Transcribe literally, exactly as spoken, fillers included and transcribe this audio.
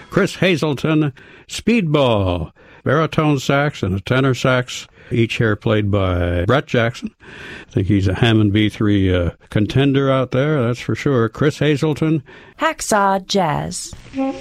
Chris Hazelton, Speedball, baritone sax and a tenor sax, each here played by Brett Jackson. I think he's a Hammond B three uh, contender out there, that's for sure. Chris Hazelton. Hacksaw Jazz.